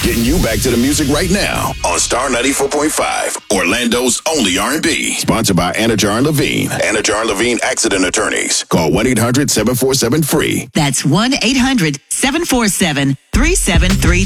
Getting you back to the music right now on Star 94.5, Orlando's only R&B. Sponsored by Anajar and Levine. Anajar and Levine Accident Attorneys. Call 1-800-747-FREE. That's 1-800-747-3732.